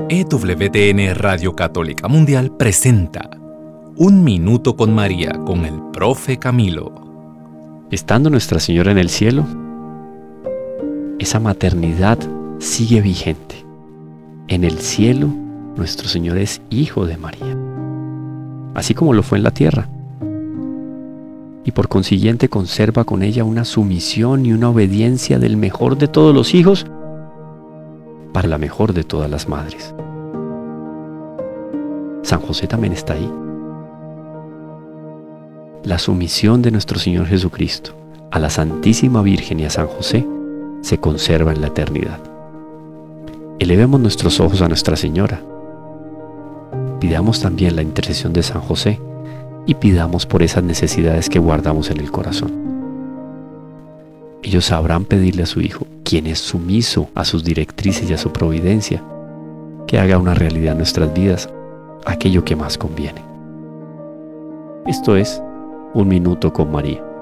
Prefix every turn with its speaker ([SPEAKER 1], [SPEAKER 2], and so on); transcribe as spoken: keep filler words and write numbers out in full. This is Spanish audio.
[SPEAKER 1] E W T N Radio Católica Mundial presenta Un Minuto con María con el Profe Camilo.
[SPEAKER 2] Estando Nuestra Señora en el cielo, esa maternidad sigue vigente. En el cielo, nuestro Señor es hijo de María, así como lo fue en la tierra. Y por consiguiente conserva con ella una sumisión y una obediencia del mejor de todos los hijos para la mejor de todas las madres. San José también está ahí. La sumisión de nuestro Señor Jesucristo a la Santísima Virgen y a San José se conserva en la eternidad. Elevemos nuestros ojos a Nuestra Señora. Pidamos también la intercesión de San José y pidamos por esas necesidades que guardamos en el corazón. Ellos sabrán pedirle a su Hijo, quien es sumiso a sus directrices y a su providencia, que haga una realidad en nuestras vidas aquello que más conviene. Esto es Un Minuto con María.